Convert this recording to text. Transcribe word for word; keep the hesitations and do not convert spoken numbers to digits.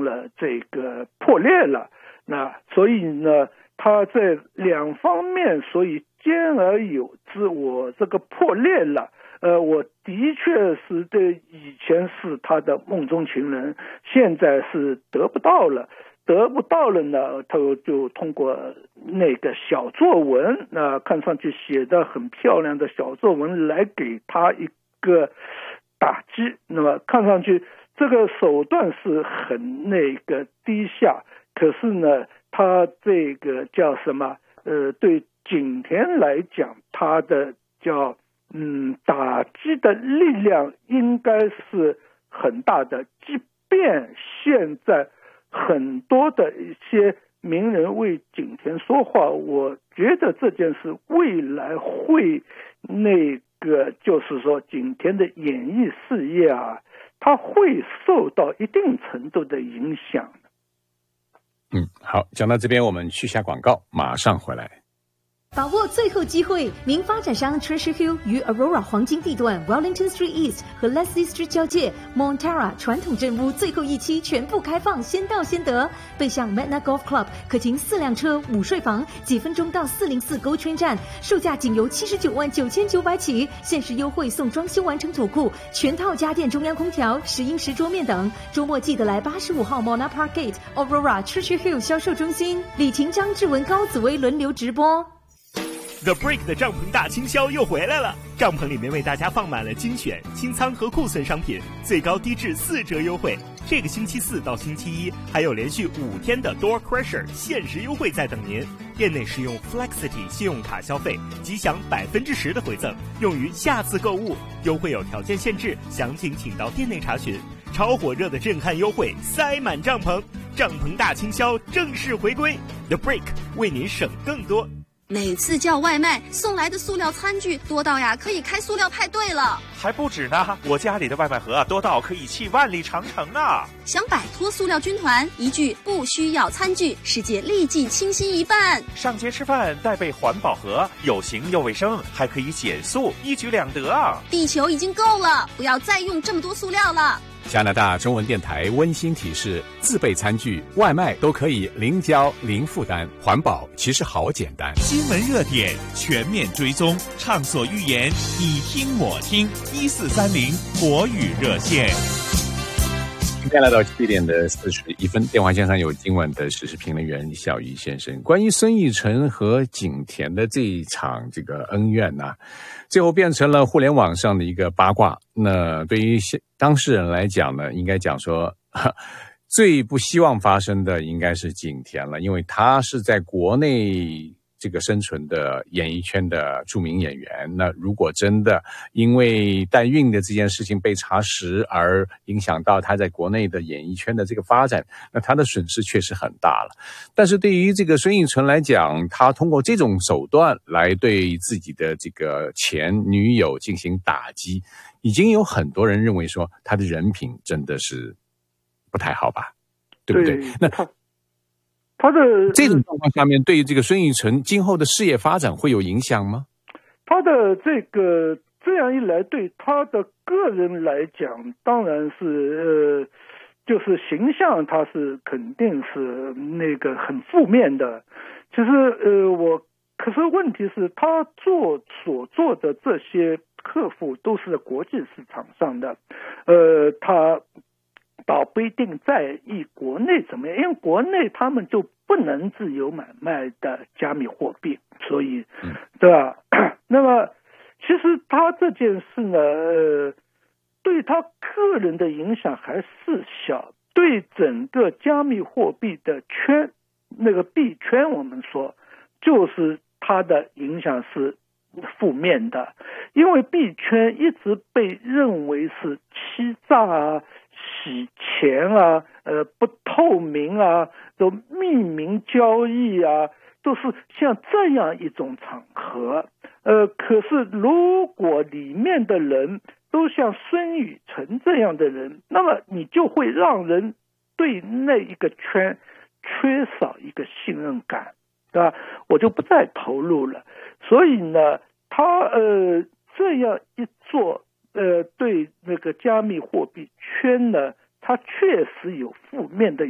成了这个破裂了。那所以呢，它在两方面，所以兼而有之。我这个破裂了，呃，我的确是对以前是他的梦中情人，现在是得不到了。得不到了呢，他就通过那个小作文，那、呃、看上去写得很漂亮的小作文来给他一个打击。那么看上去这个手段是很那个低下，可是呢，他这个叫什么？呃，对景田来讲，他的叫嗯打击的力量应该是很大的，即便现在很多的一些名人为景田说话，我觉得这件事未来会那个就是说景田的演艺事业啊，它会受到一定程度的影响。 嗯，好，讲到这边我们去下广告，马上回来。 把握最后机会，名发展商 Treasure Hill 于 Aurora 黄金地段 Wellington Street East 和 Leslie Street 交界 Montara 传统镇屋最后一期全部开放，先到先得。背向 Magna Golf Club 可停四辆车，午睡房，几分钟到四零四 GO Train 站，售价仅由七十九万九千九百起，限时优惠送装修完成土库，全套家电、中央空调、石英石桌面等。周末记得来八十五号 Mona Park Gate Aurora Treasure Hill 销售中心，李婷、张志文、高紫薇轮流直播。 The Break 的帐篷大清销又回来了，帐篷里面为大家放满了精选、清仓和库存商品，最高低至四折优惠。这个星期四到星期一还有连续五天的 Door Crusher 限时优惠在等您。店内使用 Flexity 信用卡消费，即享百分之十的回赠，用于下次购物。优惠有条件限制，详情请到店内查询。超火热的震撼优惠，塞满帐篷，帐篷大清销正式回归。The Break 为您省更多。 每次叫外卖送来的塑料餐具多到呀可以开塑料派对了。 还不止呢，我家里的外卖盒啊多到可以砌万里长城啊。 想摆脱塑料军团，一句不需要餐具，世界立即清新一半。 上街吃饭带备环保盒，有形又卫生，还可以减速，一举两得啊。 地球已经够了，不要再用这么多塑料了。 加拿大中文电台温馨提示：自备餐具、外卖都可以零交零负担，环保其实好简单。 新闻热点全面追踪，畅所欲言，你听我听。一四三零国语热线。 今天来到七点的四十一分，电话线上有今晚的时事评论员小鱼先生。关于孙艺晨和景田的这一场这个恩怨啊，最后变成了互联网上的一个八卦。那对于当事人来讲呢，应该讲说最不希望发生的应该是景田了，因为他是在国内这个生存的演艺圈的著名演员。那如果真的因为代孕的这件事情被查实而影响到他在国内的演艺圈的这个发展，那他的损失确实很大了。但是对于这个孙艺晨来讲，他通过这种手段来对自己的这个前女友进行打击，已经有很多人认为说他的人品真的是不太好吧，对不对？ 对， 那他他的这种状况下面，对于这个孙艺晨今后的事业发展会有影响吗？ 他的这个这样一来，对他的个人来讲，当然是呃，就是形象，他是肯定是那个很负面的。其实呃，我可是问题是，他做所做的这些客户都是在国际市场上的，呃，他倒不一定在意国内怎么样，因为国内他们就不能自由买卖的加密货币，所以，对吧？那么，其实他这件事呢，呃，对他个人的影响还是小，对整个加密货币的圈，那个币圈，我们说，就是它的影响是负面的，因为币圈一直被认为是欺诈啊、洗钱啊、呃不透明啊、都匿名交易啊，都是像这样一种场合。呃，可是如果里面的人都像孙宇晨这样的人，那么你就会让人对那一个圈缺少一个信任感，对吧？我就不再投入了。所以呢，他呃这样一做，呃，对那个加密货币圈呢，它确实有负面的